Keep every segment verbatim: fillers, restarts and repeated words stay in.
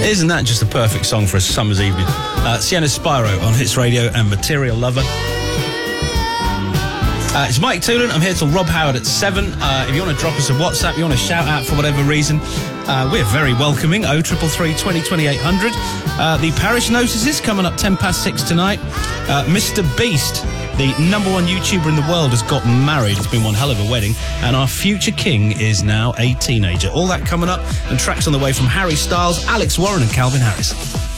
Isn't that just a perfect song for a summer's evening? Uh, Sienna Spyro on Hits Radio and Material Lover. Uh, it's Mike Toolan. I'm here till Rob Howard at seven. Uh, if you want to drop us a WhatsApp, you want to shout out for whatever reason, uh, we're very welcoming. oh three three three, twenty, twenty-eight hundred. Uh, the parish notices coming up ten past six tonight. Uh, Mister Beast, the number one YouTuber in the world, has got married. It's been one hell of a wedding. And our future king is now a teenager. All that coming up, and tracks on the way from Harry Styles, Alex Warren and Calvin Harris.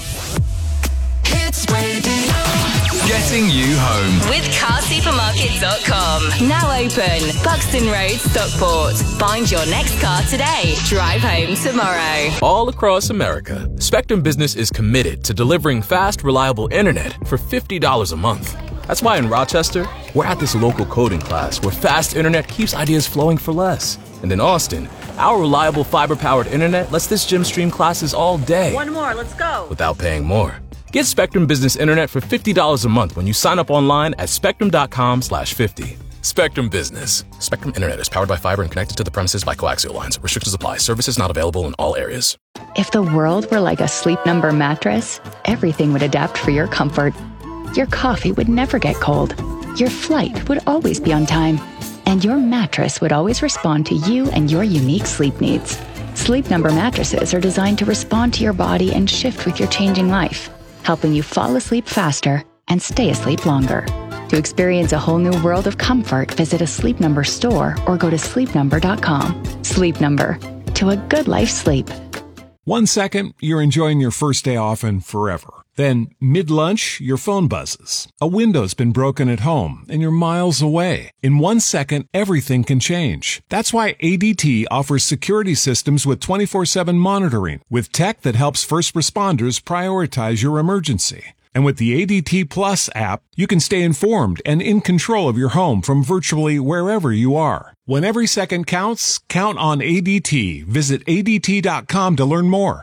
Hits Radio. Getting you home. With car supermarket dot com. Now open. Buxton Road, Stockport. Find your next car today. Drive home tomorrow. All across America, Spectrum Business is committed to delivering fast, reliable internet for fifty dollars a month. That's why in Rochester, we're at this local coding class where fast internet keeps ideas flowing for less. And in Austin, our reliable fiber-powered internet lets this gym stream classes all day. One more, let's go. Without paying more. Get Spectrum Business Internet for fifty dollars a month when you sign up online at spectrum.com slash 50. Spectrum Business. Spectrum Internet is powered by fiber and connected to the premises by coaxial lines. Restrictions apply. Services not available in all areas. If the world were like a Sleep Number mattress, everything would adapt for your comfort. Your coffee would never get cold. Your flight would always be on time. And your mattress would always respond to you and your unique sleep needs. Sleep Number mattresses are designed to respond to your body and shift with your changing life, helping you fall asleep faster and stay asleep longer. To experience a whole new world of comfort, visit a Sleep Number store or go to sleep number dot com. Sleep Number. To a good life sleep. One second, you're enjoying your first day off and forever. Then, mid-lunch, your phone buzzes. A window's been broken at home, and you're miles away. In one second, everything can change. That's why A D T offers security systems with twenty-four seven monitoring, with tech that helps first responders prioritize your emergency. And with the A D T Plus app, you can stay informed and in control of your home from virtually wherever you are. When every second counts, count on A D T. Visit A D T dot com to learn more.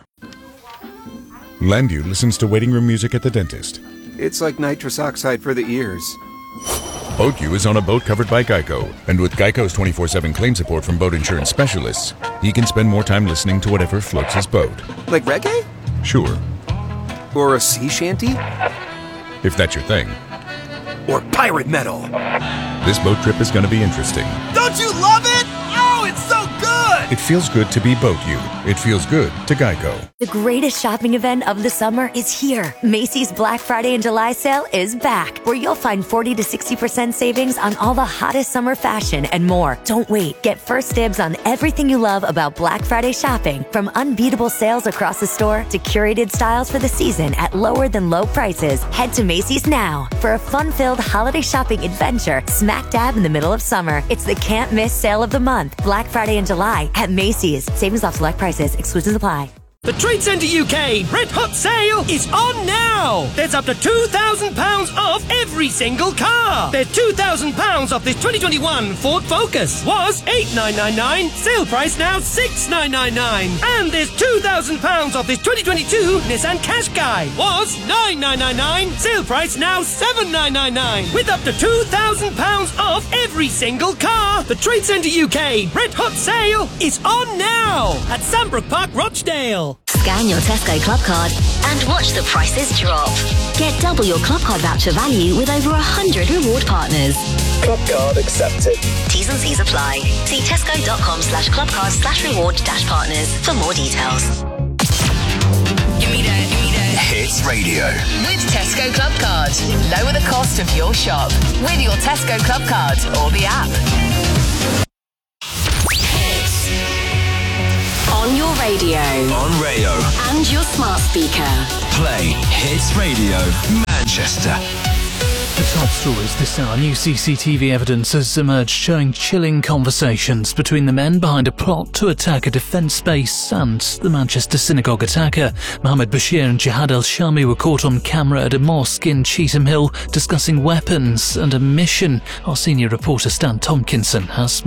Landu listens to waiting room music at the dentist. It's like nitrous oxide for the ears. BoatU is on a boat covered by Geico, and with Geico's twenty-four seven claim support from boat insurance specialists, he can spend more time listening to whatever floats his boat. Like reggae? Sure. Or a sea shanty? If that's your thing. Or pirate metal? This boat trip is going to be interesting. Don't you love it? Oh, it's so good! It feels good to be BoatU. It feels good to Geico. The greatest shopping event of the summer is here. Macy's Black Friday and July sale is back, where you'll find forty to sixty percent savings on all the hottest summer fashion and more. Don't wait. Get first dibs on everything you love about Black Friday shopping, from unbeatable sales across the store to curated styles for the season at lower than low prices. Head to Macy's now for a fun-filled holiday shopping adventure smack dab in the middle of summer. It's the can't miss sale of the month, Black Friday and July at Macy's. Savings off select prices. Exclusions apply. The Trade Centre U K Red Hot Sale is on now! There's up to two thousand pounds off every single car! There's two thousand pounds off this twenty twenty-one Ford Focus. Was eight thousand nine hundred ninety-nine, sale price now six thousand nine hundred ninety-nine. And there's two thousand pounds off this twenty twenty-two Nissan Qashqai. Was nine thousand nine hundred ninety-nine, sale price now seven thousand nine hundred ninety-nine. With up to two thousand pounds off every single car! The Trade Centre U K Red Hot Sale is on now! At Sandbrook Park, Rochdale. Scan your Tesco Club Card and watch the prices drop. Get double your Club Card voucher value with over one hundred reward partners. Club Card accepted. T's and C's apply. See tesco.com slash clubcard slash reward dash partners for more details. Give me that, give me that. Hits Radio. With Tesco Club Card. Lower the cost of your shop with your Tesco Club Card or the app. On your radio. On Rayo. And your smart speaker. Play Hits Radio Manchester. The top stories this hour. New C C T V evidence has emerged showing chilling conversations between the men behind a plot to attack a defence base and the Manchester synagogue attacker. Mohammed Bashir and Jihad El-Shami were caught on camera at a mosque in Cheetham Hill discussing weapons and a mission. Our senior reporter Stan Tompkinson has more.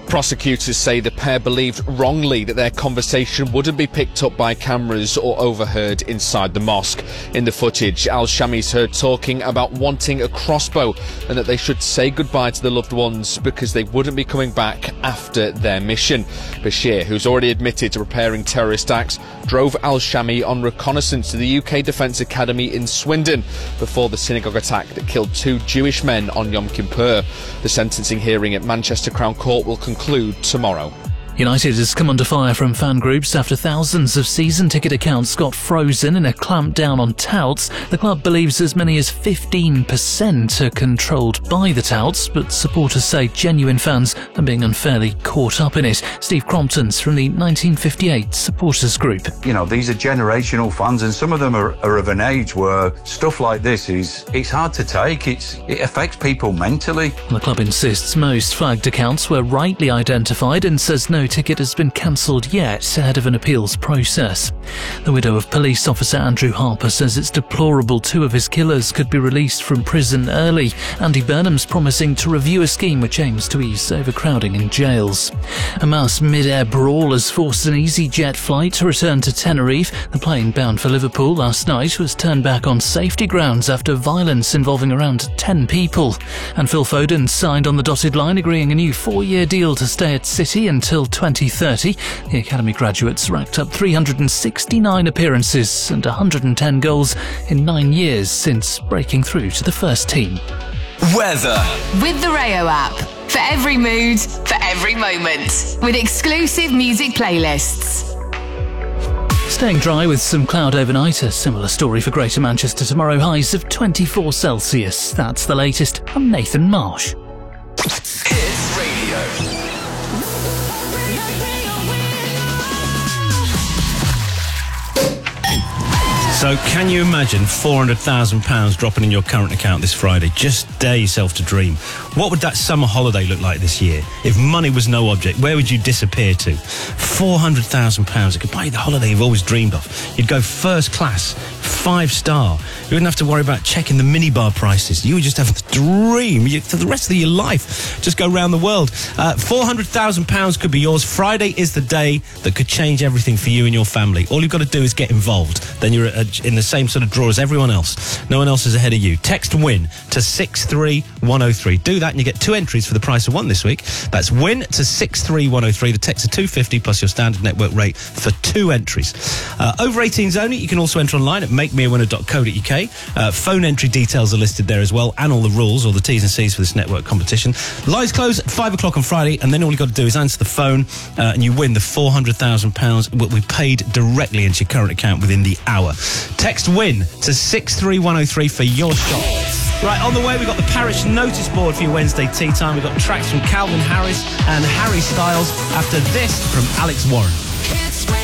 Prosecutors say the pair believed wrongly that their conversation wouldn't be picked up by cameras or overheard inside the mosque. In the footage, Al-Shami's heard talking about wanting a crossbow and that they should say goodbye to the loved ones because they wouldn't be coming back after their mission. Bashir, who's already admitted to preparing terrorist acts, drove Al-Shami on reconnaissance to the U K Defence Academy in Swindon before the synagogue attack that killed two Jewish men on Yom Kippur. The sentencing hearing at Manchester Crown Court will conclude tomorrow. United has come under fire from fan groups after thousands of season ticket accounts got frozen in a clampdown on touts. The club believes as many as fifteen percent are controlled by the touts, but supporters say genuine fans are being unfairly caught up in it. Steve Crompton's from the nineteen fifty-eight supporters group. You know, these are generational fans, and some of them are, are of an age where stuff like this is, it's hard to take. It's, it affects people mentally. The club insists most flagged accounts were rightly identified and says no ticket has been cancelled yet ahead of an appeals process. The widow of police officer Andrew Harper says it's deplorable two of his killers could be released from prison early. Andy Burnham's promising to review a scheme which aims to ease overcrowding in jails. A mass mid-air brawl has forced an EasyJet flight to return to Tenerife. The plane bound for Liverpool last night was turned back on safety grounds after violence involving around ten people. And Phil Foden signed on the dotted line, agreeing a new four-year deal to stay at City until twenty thirty. The academy graduates racked up three hundred sixty-nine appearances and one hundred ten goals in nine years since breaking through to the first team. Weather. With the Rayo app. For every mood, for every moment. With exclusive music playlists. Staying dry with some cloud overnight. A similar story for Greater Manchester tomorrow. Highs of twenty-four Celsius. That's the latest. I'm Nathan Marsh. Hits Radio. So can you imagine four hundred thousand pounds dropping in your current account this Friday? Just dare yourself to dream. What would that summer holiday look like this year? If money was no object, where would you disappear to? four hundred thousand pounds. It could buy you the holiday you've always dreamed of. You'd go first class, five star. You wouldn't have to worry about checking the minibar prices. You would just have the dream you, for the rest of your life. Just go around the world. Uh, four hundred thousand pounds could be yours. Friday is the day that could change everything for you and your family. All you've got to do is get involved. Then you're a in the same sort of draw as everyone else. No one else is ahead of you. Text WIN to six three one oh three. Do that and you get two entries for the price of one this week. That's WIN to six three one oh three. The text are two pounds fifty plus your standard network rate for two entries. Uh, over eighteens only. You can also enter online at make me a winner dot co dot uk. Uh, phone entry details are listed there as well, and all the rules, all the T's and C's for this network competition. Lines close at five o'clock on Friday, and then all you've got to do is answer the phone uh, and you win the four hundred thousand pounds what we paid directly into your current account within the hour. Text WIN to six three one oh three for your shot. Right, on the way, we've got the parish notice board for your Wednesday tea time. We've got tracks from Calvin Harris and Harry Styles. After this, from Alex Warren.